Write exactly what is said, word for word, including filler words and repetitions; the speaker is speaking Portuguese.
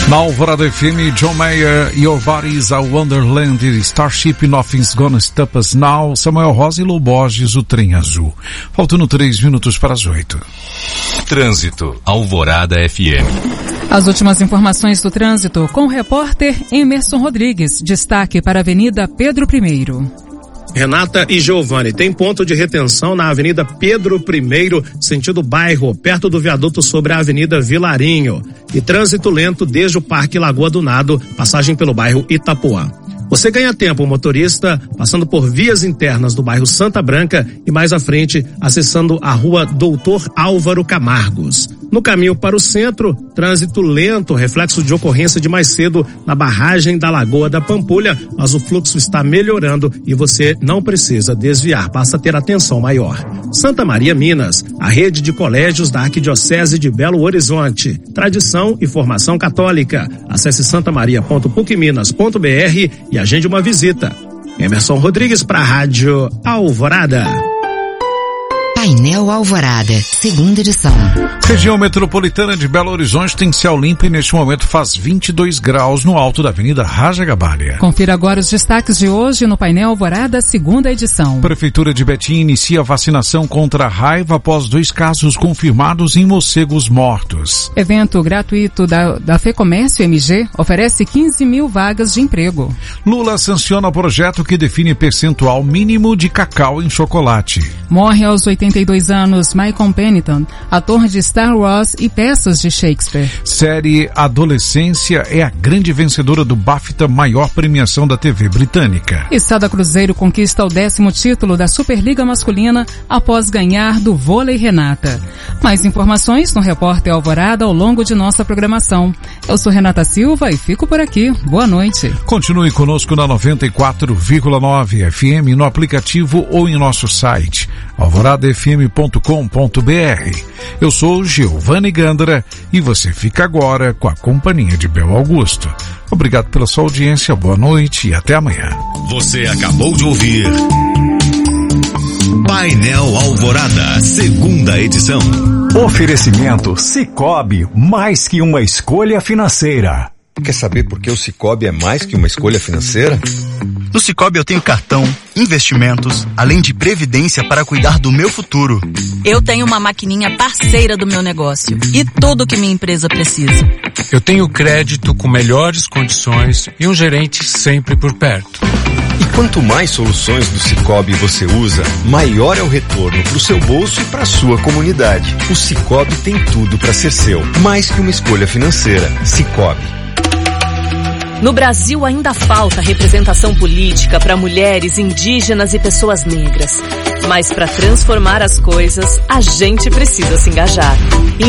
Na Alvorada F M, John Mayer, Your Body's a Wonderland, Starship, Nothing's Gonna Stop Us Now, Samuel Rosa e Lou Borges, o Trem Azul. Faltando três minutos para as oito. Trânsito, Alvorada F M. As últimas informações do trânsito com o repórter Emerson Rodrigues. Destaque para a Avenida Pedro I. Renata e Giovanni, tem ponto de retenção na Avenida Pedro I, sentido bairro, perto do viaduto sobre a Avenida Vilarinho. E trânsito lento desde o Parque Lagoa do Nado, passagem pelo bairro Itapuã. Você ganha tempo, motorista, passando por vias internas do bairro Santa Branca e mais à frente, acessando a rua Doutor Álvaro Camargos. No caminho para o centro, trânsito lento, reflexo de ocorrência de mais cedo na barragem da Lagoa da Pampulha, mas o fluxo está melhorando e você não precisa desviar, basta ter atenção maior. Santa Maria, Minas, a rede de colégios da Arquidiocese de Belo Horizonte. Tradição e formação católica. Acesse santamaria ponto puc minas ponto b r e agende uma visita. Emerson Rodrigues para a Rádio Alvorada. Painel Alvorada, segunda edição. Região metropolitana de Belo Horizonte tem céu limpo e neste momento faz vinte e dois graus no alto da Avenida Raja Gabalha. Confira agora os destaques de hoje no Painel Alvorada, segunda edição. Prefeitura de Betim inicia a vacinação contra a raiva após dois casos confirmados em morcegos mortos. Evento gratuito da, da FEComércio M G oferece quinze mil vagas de emprego. Lula sanciona o projeto que define percentual mínimo de cacau em chocolate. Morre aos oitenta e dois anos Michael Pennington, ator de Star Wars e peças de Shakespeare. Série Adolescência é a grande vencedora do BAFTA, maior premiação da T V britânica. Sada Cruzeiro conquista o décimo título da Superliga Masculina após ganhar do Vôlei Renata. Mais informações no Repórter Alvorada ao longo de nossa programação. Eu sou Renata Silva e fico por aqui. Boa noite. Continue conosco na noventa e quatro vírgula nove F M, no aplicativo ou em nosso site alvorada f m ponto com ponto b r. Eu sou Giovanni Gandra e você fica agora com a companhia de Bel Augusto. Obrigado pela sua audiência, boa noite e até amanhã. Você acabou de ouvir Painel Alvorada, segunda edição. Oferecimento Sicoob, mais que uma escolha financeira. Quer saber por que o Sicoob é mais que uma escolha financeira? No Sicoob eu tenho cartão, investimentos, além de previdência para cuidar do meu futuro. Eu tenho uma maquininha parceira do meu negócio e tudo que minha empresa precisa. Eu tenho crédito com melhores condições e um gerente sempre por perto. E quanto mais soluções do Sicoob você usa, maior é o retorno para o seu bolso e para a sua comunidade. O Sicoob tem tudo para ser seu, mais que uma escolha financeira. Sicoob. No Brasil ainda falta representação política para mulheres, indígenas e pessoas negras. Mas para transformar as coisas, a gente precisa se engajar.